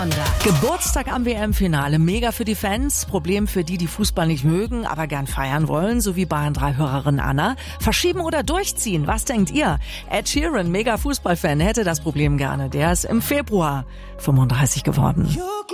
Geburtstag am WM-Finale. Mega für die Fans, Problem für die, die Fußball nicht mögen, aber gern feiern wollen, so wie Bayern 3-Hörerin Anna. Verschieben oder durchziehen? Was denkt ihr? Ed Sheeran, mega Fußballfan, hätte das Problem gerne. Der ist im Februar 35 geworden.